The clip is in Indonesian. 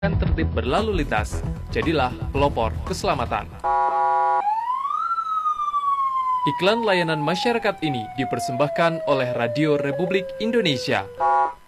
tertib berlalu lintas. Jadilah pelopor keselamatan. Iklan layanan masyarakat ini dipersembahkan oleh Radio Republik Indonesia.